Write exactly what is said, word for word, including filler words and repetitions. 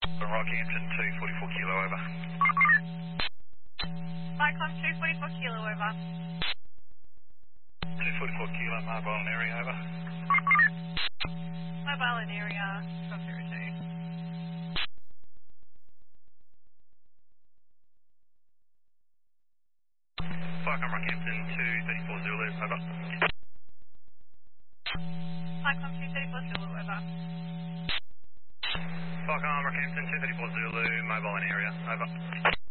Rockhampton two forty-four kilo over. Cyclone two forty-four kilo over. two forty-four kilo, mobile and area over. Mobile in area twelve zero two. Cyclone Rockhampton two thirty-four Zulu, over. Cyclone two thirty-four Zulu over. Cyclone Rockhampton two thirty-four Zulu, mobile and area, over.